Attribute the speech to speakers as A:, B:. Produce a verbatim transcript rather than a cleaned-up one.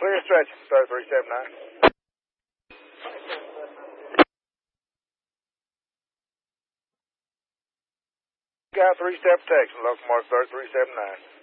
A: clear stretch, thirty three seven nine. Got three step protection, local mark thirty three seven nine.